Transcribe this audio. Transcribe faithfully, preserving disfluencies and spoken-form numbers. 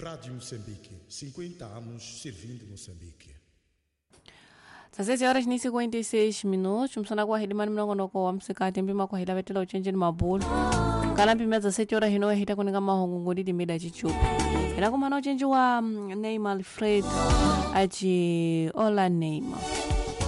Rádio Moçambique, cinquenta anos servindo Moçambique. dezessete horas ni cinquenta e seis minutos msana kwa hidima mlongonoko wa msikati mpima kwa hida betela uchenjeni mabulu kana mpima dezessete horas hino hita kuninga mahongo ngodi dimida chichupi ila kumana uchenji wa Neymar Alfred aji Ola Neymar